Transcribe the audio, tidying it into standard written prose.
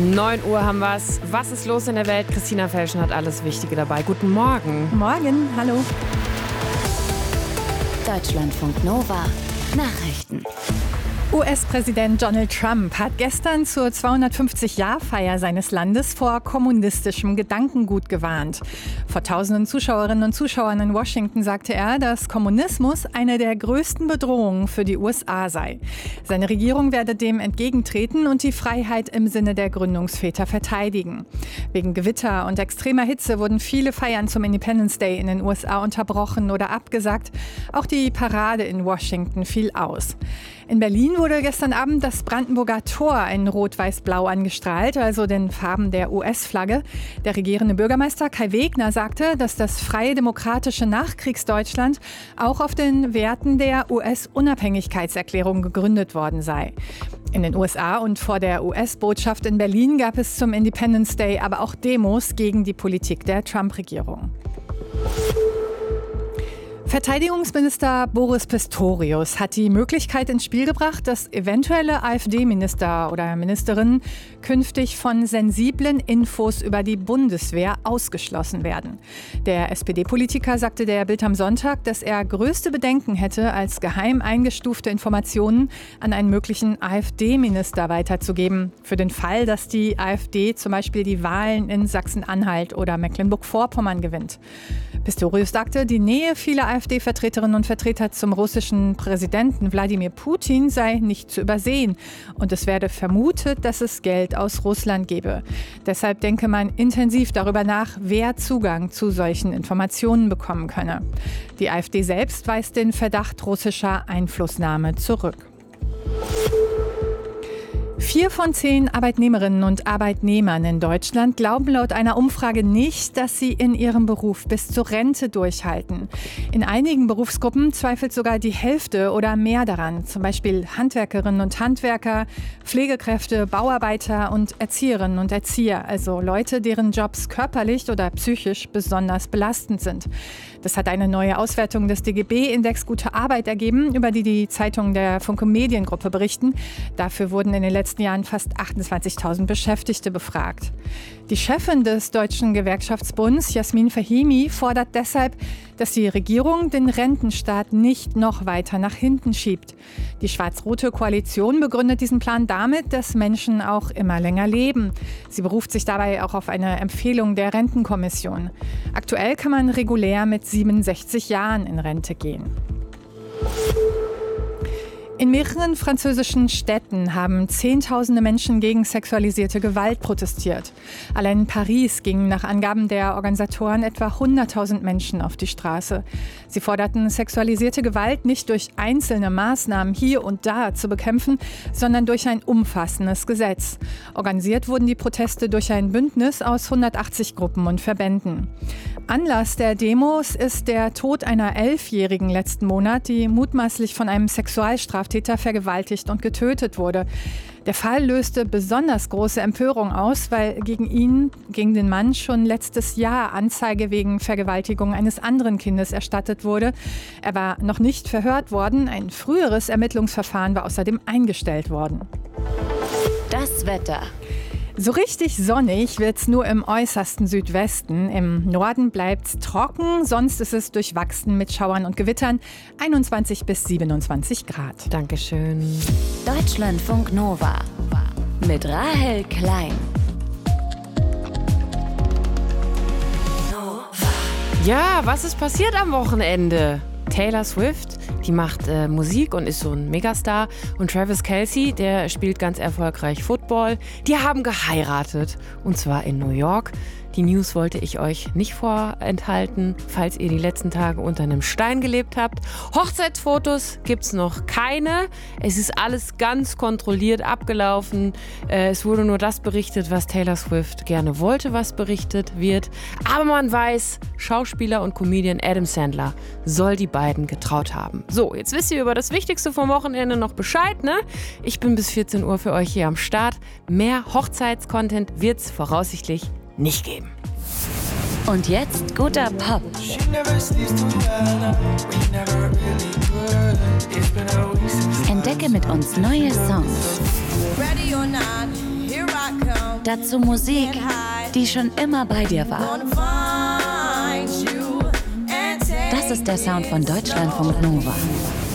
9 Uhr haben wir's. Was ist los in der Welt? Christina Felschen hat alles Wichtige dabei. Guten Morgen. Morgen, hallo. Deutschlandfunk Nova. Nachrichten. US-Präsident Donald Trump hat gestern zur 250-Jahr-Feier seines Landes vor kommunistischem Gedankengut gewarnt. Vor tausenden Zuschauerinnen und Zuschauern in Washington sagte er, dass Kommunismus eine der größten Bedrohungen für die USA sei. Seine Regierung werde dem entgegentreten und die Freiheit im Sinne der Gründungsväter verteidigen. Wegen Gewitter und extremer Hitze wurden viele Feiern zum Independence Day in den USA unterbrochen oder abgesagt. Auch die Parade in Washington fiel aus. In Berlin wurde gestern Abend das Brandenburger Tor in Rot-Weiß-Blau angestrahlt, also den Farben der US-Flagge. Der regierende Bürgermeister Kai Wegner sagte, dass das freie demokratische Nachkriegsdeutschland auch auf den Werten der US-Unabhängigkeitserklärung gegründet worden sei. In den USA und vor der US-Botschaft in Berlin gab es zum Independence Day aber auch Demos gegen die Politik der Trump-Regierung. Verteidigungsminister Boris Pistorius hat die Möglichkeit ins Spiel gebracht, dass eventuelle AfD-Minister oder Ministerinnen künftig von sensiblen Infos über die Bundeswehr ausgeschlossen werden. Der SPD-Politiker sagte der Bild am Sonntag, dass er größte Bedenken hätte, als geheim eingestufte Informationen an einen möglichen AfD-Minister weiterzugeben. Für den Fall, dass die AfD zum Beispiel die Wahlen in Sachsen-Anhalt oder Mecklenburg-Vorpommern gewinnt. Pistorius sagte, die Nähe vieler AfD-Vertreterinnen und Vertreter zum russischen Präsidenten Wladimir Putin sei nicht zu übersehen. Und es werde vermutet, dass es Geld aus Russland gebe. Deshalb denke man intensiv darüber nach, wer Zugang zu solchen Informationen bekommen könne. Die AfD selbst weist den Verdacht russischer Einflussnahme zurück. 4 von 10 Arbeitnehmerinnen und Arbeitnehmern in Deutschland glauben laut einer Umfrage nicht, dass sie in ihrem Beruf bis zur Rente durchhalten. In einigen Berufsgruppen zweifelt sogar die Hälfte oder mehr daran. Zum Beispiel Handwerkerinnen und Handwerker, Pflegekräfte, Bauarbeiter und Erzieherinnen und Erzieher. Also Leute, deren Jobs körperlich oder psychisch besonders belastend sind. Das hat eine neue Auswertung des DGB-Index Gute Arbeit ergeben, über die die Zeitungen der Funke Mediengruppe berichten. Dafür wurden in den letzten Jahren fast 28.000 Beschäftigte befragt. Die Chefin des Deutschen Gewerkschaftsbunds, Jasmin Fahimi, fordert deshalb, dass die Regierung den Rentenstaat nicht noch weiter nach hinten schiebt. Die schwarz-rote Koalition begründet diesen Plan damit, dass Menschen auch immer länger leben. Sie beruft sich dabei auch auf eine Empfehlung der Rentenkommission. Aktuell kann man regulär mit 67 Jahren in Rente gehen. In mehreren französischen Städten haben Zehntausende Menschen gegen sexualisierte Gewalt protestiert. Allein in Paris gingen nach Angaben der Organisatoren etwa 100.000 Menschen auf die Straße. Sie forderten, sexualisierte Gewalt nicht durch einzelne Maßnahmen hier und da zu bekämpfen, sondern durch ein umfassendes Gesetz. Organisiert wurden die Proteste durch ein Bündnis aus 180 Gruppen und Verbänden. Anlass der Demos ist der Tod einer 11-Jährigen letzten Monat, die mutmaßlich von einem Sexualstraftäter vergewaltigt und getötet wurde. Der Fall löste besonders große Empörung aus, weil gegen den Mann, schon letztes Jahr Anzeige wegen Vergewaltigung eines anderen Kindes erstattet wurde. Er war noch nicht verhört worden. Ein früheres Ermittlungsverfahren war außerdem eingestellt worden. Das Wetter. So richtig sonnig wird's nur im äußersten Südwesten. Im Norden bleibt's trocken, sonst ist es durchwachsen mit Schauern und Gewittern. 21 bis 27 Grad. Dankeschön. Deutschlandfunk Nova mit Rahel Klein. Ja, was ist passiert am Wochenende? Taylor Swift, die macht Musik und ist so ein Megastar. Und Travis Kelce, der spielt ganz erfolgreich Football. Die haben geheiratet. Und zwar in New York. Die News wollte ich euch nicht vorenthalten, falls ihr die letzten Tage unter einem Stein gelebt habt. Hochzeitsfotos gibt's noch keine. Es ist alles ganz kontrolliert abgelaufen. Es wurde nur das berichtet, was Taylor Swift gerne wollte, was berichtet wird. Aber man weiß, Schauspieler und Comedian Adam Sandler soll die beiden getraut haben. So, jetzt wisst ihr über das Wichtigste vom Wochenende noch Bescheid, ne? Ich bin bis 14 Uhr für euch hier am Start. Mehr Hochzeitscontent wird's voraussichtlich nicht geben. Und jetzt guter Pop. Entdecke mit uns neue Songs. Dazu Musik, die schon immer bei dir war. Das ist der Sound von Deutschlandfunk Nova.